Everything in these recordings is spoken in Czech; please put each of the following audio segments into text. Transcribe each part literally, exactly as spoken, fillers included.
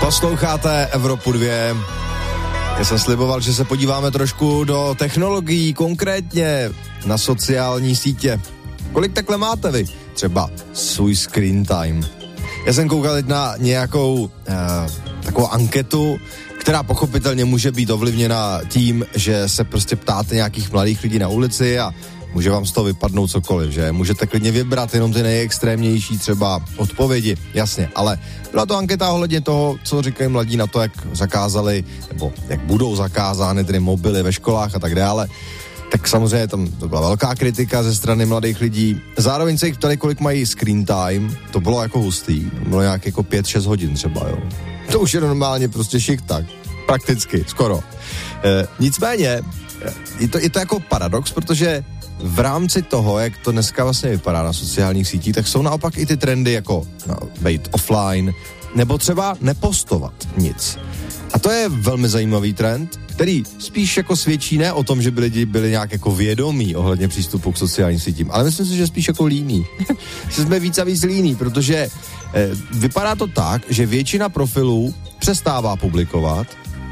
Posloucháte Evropu dvě. Já jsem sliboval, že se podíváme trošku do technologií, konkrétně na sociální sítě. Kolik takhle máte vy? Třeba svůj screen time. Já jsem koukal teď na nějakou eh, takovou anketu, která pochopitelně může být ovlivněna tím, že se prostě ptáte nějakých mladých lidí na ulici a může vám z toho vypadnout cokoliv, že? Můžete klidně vybrat jenom ty nejextrémnější třeba odpovědi, jasně, ale byla to anketa ohledně toho, co říkají mladí na to, jak zakázali, nebo jak budou zakázány tedy mobily ve školách a tak dále. Tak samozřejmě tam to byla velká kritika ze strany mladých lidí. Zároveň se jich ptali, kolik mají screen time, to bylo jako hustý, bylo nějak jako pět šest hodin třeba, jo. To už je normálně prostě šik-tak, prakticky, skoro. E, nicméně, je to, je to jako paradox, protože v rámci toho, jak to dneska vlastně vypadá na sociálních sítích, tak jsou naopak i ty trendy jako no, být offline, nebo třeba nepostovat nic. A to je velmi zajímavý trend, který spíš jako svědčí ne o tom, že by lidi byli nějak jako vědomí ohledně přístupu k sociálním sítím, ale myslím si, že spíš jako líní. Že jsme víc a víc líní, protože eh, vypadá to tak, že většina profilů přestává publikovat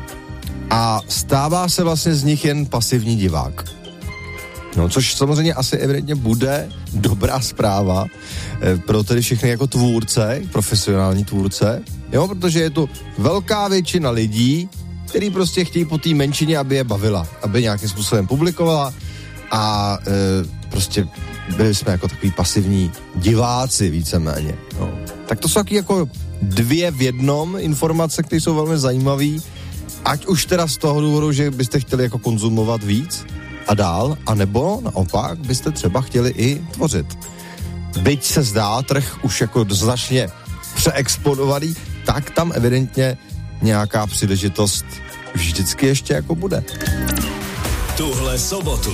a stává se vlastně z nich jen pasivní divák. No, což samozřejmě asi evidentně bude dobrá zpráva eh, pro tedy všechny jako tvůrce, profesionální tvůrce, jo, protože je tu velká většina lidí, který prostě chtějí po té menšině, aby je bavila, aby nějakým způsobem publikovala a e, prostě byli jsme jako takový pasivní diváci víceméně. No. Tak to jsou taky jako dvě v jednom informace, které jsou velmi zajímavé, ať už teda z toho důvodu, že byste chtěli jako konzumovat víc a dál, anebo naopak byste třeba chtěli i tvořit. Byť se zdá trh už jako značně přeexponovaný, tak tam evidentně nějaká příležitost vždycky ještě jako bude. Tuhle sobotu